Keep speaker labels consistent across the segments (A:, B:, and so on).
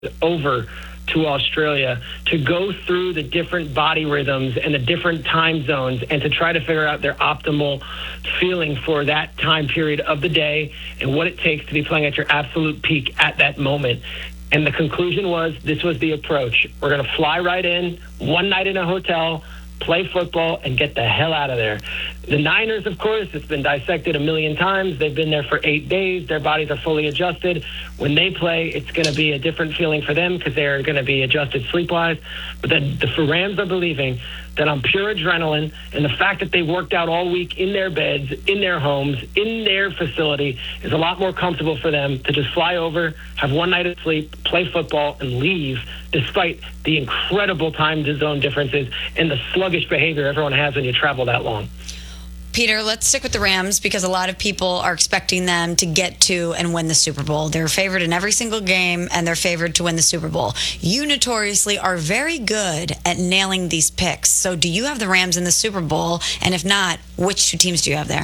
A: over to Australia to go through the different body rhythms and the different time zones and to try to figure out their optimal feeling for that time period of the day and what it takes to be playing at your absolute peak at that moment. And the conclusion was this was the approach. We're going to fly right in, one night in a hotel, play football, and get the hell out of there. The Niners, of course, it's been dissected a million times. They've been there for 8 days. Their bodies are fully adjusted. When they play, it's going to be a different feeling for them because they're going to be adjusted sleep-wise. But the Rams are believing that on pure adrenaline and the fact that they worked out all week in their beds, in their homes, in their facility is a lot more comfortable for them to just fly over, have one night of sleep, play football, and leave, despite the incredible time zone differences and the sluggish behavior everyone has when you travel that long.
B: Peter, let's stick with the Rams because a lot of people are expecting them to get to and win the Super Bowl. They're favored in every single game, and they're favored to win the Super Bowl. You notoriously are very good at nailing these picks. So do you have the Rams in the Super Bowl? And if not, which two teams do you have there?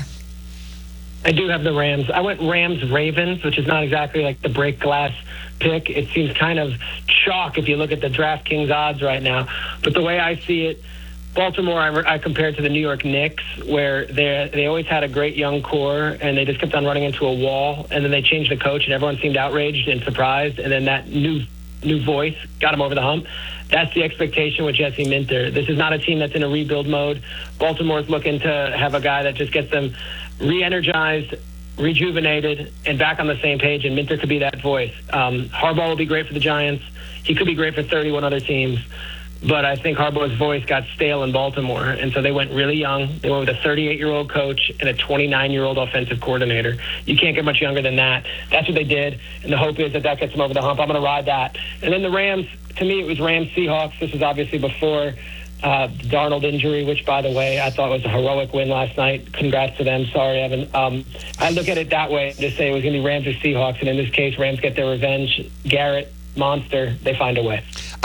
A: I do have the Rams. I went Rams-Ravens, which is not exactly like the break glass pick. It seems kind of chalk if you look at the DraftKings odds right now. But the way I see it, Baltimore, I compared to the New York Knicks, where they always had a great young core, and they just kept on running into a wall. And then they changed the coach, and everyone seemed outraged and surprised. And then that new voice got them over the hump. That's the expectation with Jesse Minter. This is not a team that's in a rebuild mode. Baltimore's looking to have a guy that just gets them re-energized, rejuvenated, and back on the same page, and Minter could be that voice. Harbaugh will be great for the Giants. He could be great for 31 other teams. But I think Harbaugh's voice got stale in Baltimore, and so they went really young. They went with a 38-year-old coach and a 29-year-old offensive coordinator. You can't get much younger than that. That's what they did, and the hope is that gets them over the hump. I'm going to ride that. And then the Rams, to me, it was Rams-Seahawks. This was obviously before the Darnold injury, which, by the way, I thought was a heroic win last night. Congrats to them. Sorry, Evan. I look at it that way, just say it was going to be Rams or Seahawks, and in this case, Rams get their revenge. Garrett, monster, they find a way.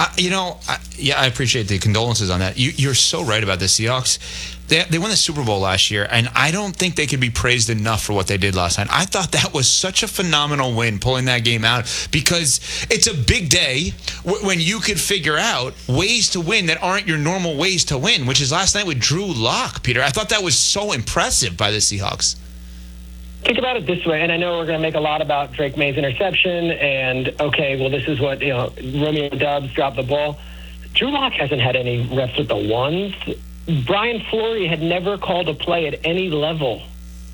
C: I appreciate the condolences on that. You're so right about the Seahawks. They won the Super Bowl last year, and I don't think they could be praised enough for what they did last night. I thought that was such a phenomenal win, pulling that game out, because it's a big day when you could figure out ways to win that aren't your normal ways to win, which is last night with Drew Lock, Peter. I thought that was so impressive by the Seahawks.
A: Think about it this way, and I know we're going to make a lot about Drake May's interception, and, okay, well, this is what, Romeo Doubs dropped the ball. Drew Lock hasn't had any reps with the ones. Brian Fleury had never called a play at any level,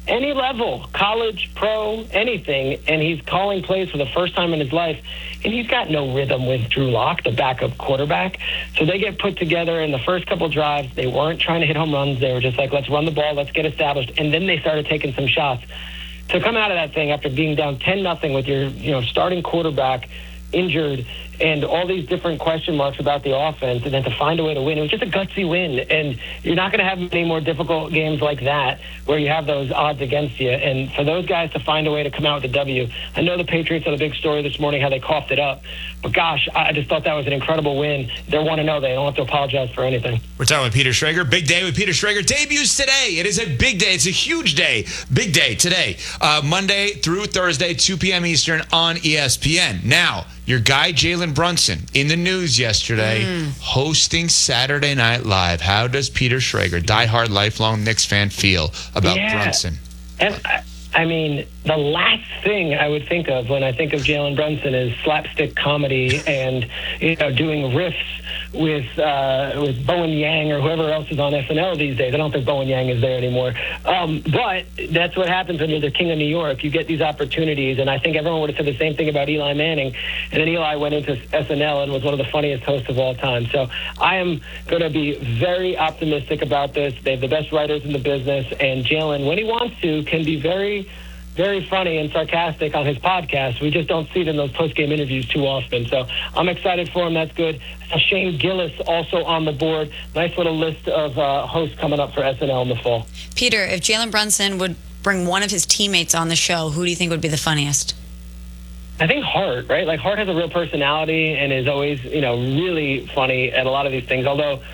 A: college, pro, anything, and he's calling plays for the first time in his life, and he's got no rhythm with Drew Lock, the backup quarterback. So they get put together in the first couple drives. They weren't trying to hit home runs. They were just like, let's run the ball, let's get established, and then they started taking some shots. To come out of that thing after being down 10-0 with your starting quarterback injured and all these different question marks about the offense, and then to find a way to win, it was just a gutsy win. And you're not going to have any more difficult games like that where you have those odds against you. And for those guys to find a way to come out with a W, I know the Patriots are the big story this morning, how they coughed it up. But gosh, I just thought that was an incredible win. They're 1-0. They don't have to apologize for anything.
C: We're talking with Peter Schrager. Big day with Peter Schrager. Debuts today. It is a big day. It's a huge day. Big day today. Monday through Thursday, 2 p.m. Eastern on ESPN. Now, your guy Jalen Brunson in the news yesterday hosting Saturday Night Live. How does Peter Schrager, diehard lifelong Knicks fan, feel about Brunson?
A: And I mean, the last thing I would think of when I think of Jalen Brunson is slapstick comedy and doing riffs with Bowen Yang or whoever else is on SNL these days. I don't think Bowen Yang is there anymore. But that's what happens when you're the king of New York. You get these opportunities, and I think everyone would have said the same thing about Eli Manning. And then Eli went into SNL and was one of the funniest hosts of all time. So I am going to be very optimistic about this. They have the best writers in the business, and Jalen, when he wants to, can be very, very funny and sarcastic on his podcast. We just don't see it in those post-game interviews too often. So I'm excited for him. That's good. Shane Gillis also on the board. Nice little list of hosts coming up for SNL in the fall.
B: Peter, if Jalen Brunson would bring one of his teammates on the show, who do you think would be the funniest?
A: I think Hart, right? Like, Hart has a real personality and is always, really funny at a lot of these things. Although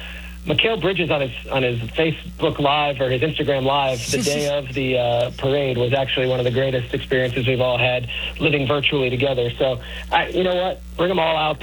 A: Mikal Bridges on his Facebook Live or his Instagram Live the day of the parade was actually one of the greatest experiences we've all had living virtually together. So, you know what? Bring them all out